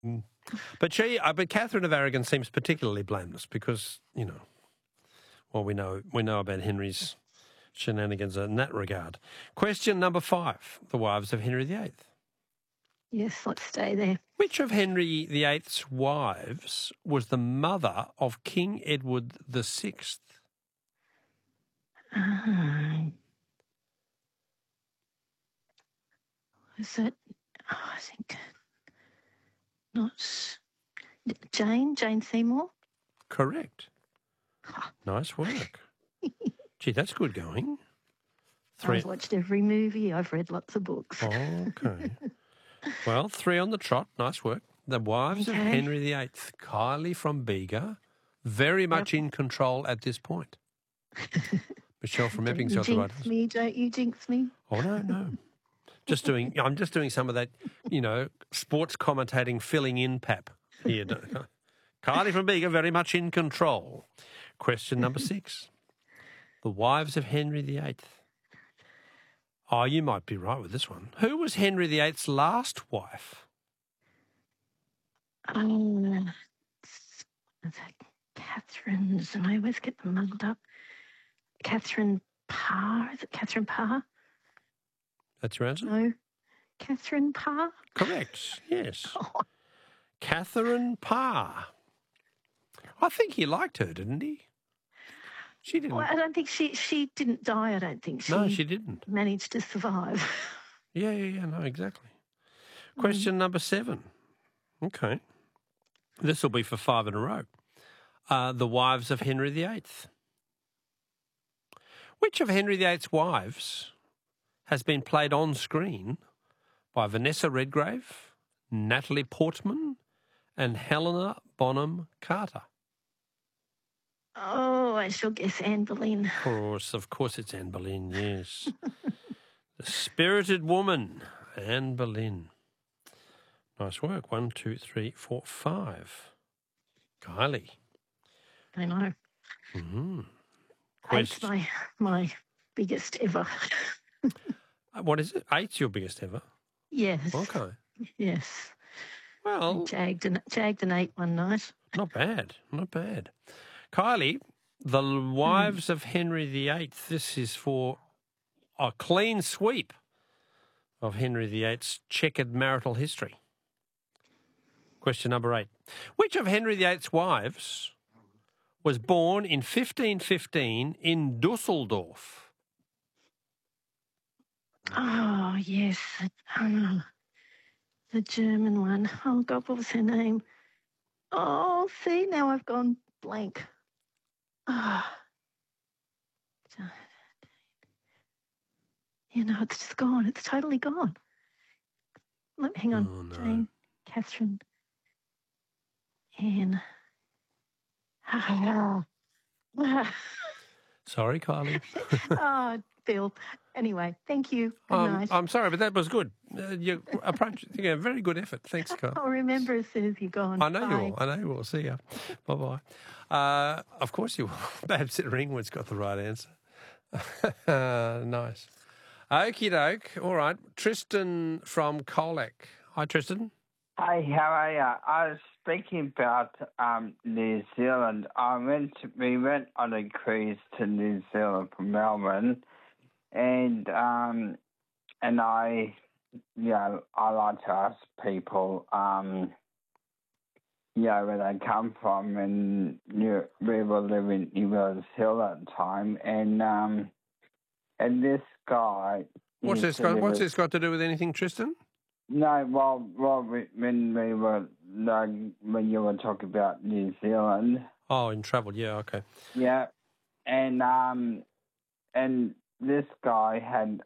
Mm. But Catherine of Aragon seems particularly blameless because, we know about Henry's shenanigans in that regard. Question number 5, the wives of Henry VIII. Yes, let's stay there. Which of Henry VIII's wives was the mother of King Edward VI? Is it, I think, not Jane Seymour? Correct. Nice work. Gee, that's good going. I've watched every movie. I've read lots of books. Okay. Well, 3 on the trot. Nice work. The wives of Henry VIII. Kylie from Bega, very much in control at this point. Michelle from Epping's got the right answer. Don't you jinx me? Oh, no. I'm just doing some of that, sports commentating filling in pap here. Kylie from Bega, very much in control. Question number 6. The wives of Henry VIII. Oh, you might be right with this one. Who was Henry VIII's last wife? Catherine's, and I always get them muddled up. Catherine Parr. Is it Catherine Parr? That's your answer? No. Catherine Parr? Correct, yes. Oh. Catherine Parr. I think he liked her, didn't he? She didn't. Well, I don't think she didn't die, I don't think. No, she didn't. Managed to survive. Yeah, no, exactly. Question number 7. Okay. This will be for 5 in a row. The wives of Henry VIII. Which of Henry VIII's wives has been played on screen by Vanessa Redgrave, Natalie Portman, and Helena Bonham Carter? Oh, I shall guess Anne Boleyn. Of course it's Anne Boleyn, yes. The spirited woman, Anne Boleyn. Nice work. 1, 2, 3, 4, 5. Kylie. I know. Mm-hmm. Eight's my biggest ever. What is it? 8's your biggest ever? Yes. Okay. Yes. Well, I jagged an 8 one night. Not bad. Kylie, the wives of Henry VIII. This is for a clean sweep of Henry VIII's checkered marital history. Question number 8. Which of Henry VIII's wives was born in 1515 in Dusseldorf? Oh, yes. The German one. Oh, God, what was her name? Oh, see, now I've gone blank. It's just gone. It's totally gone. Hang on. Oh, no. Jane, Catherine, Anne. Sorry, Kylie. Oh, Bill. Anyway, thank you. Good night. I'm sorry, but that was good. Your approach, very good effort. Thanks, Kylie. I'll remember as soon as you're gone. I know you will. See ya. Bye-bye. Of course you will. Babs at Ringwood's got the right answer. Nice. Okie doke. All right. Tristan from Colac. Hi, Tristan. Hi, how are you? I was speaking about New Zealand. We went on a cruise to New Zealand from Melbourne, and I like to ask people, where they come from, and we were living in New Zealand at the time, and this guy. What's this got to do with anything, Tristan? No, when you were talking about New Zealand. Oh, in travel, yeah, okay. Yeah, and this guy had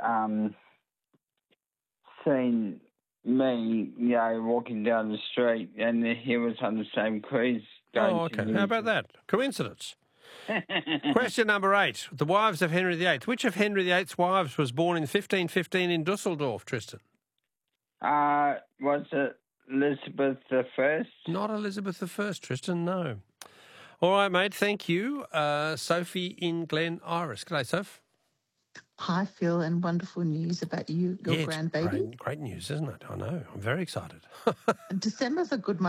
seen me, walking down the street, and he was on the same cruise. Oh, okay. How about that? Coincidence. Question number 8. The wives of Henry VIII. Which of Henry VIII's wives was born in 1515 in Dusseldorf, Tristan? Was it Elizabeth I? Not Elizabeth I, Tristan, no. All right, mate, thank you. Sophie in Glen Iris. G'day, Soph. Hi, Phil, and wonderful news about your grandbaby. Great news, isn't it? I know. I'm very excited. December's a good month.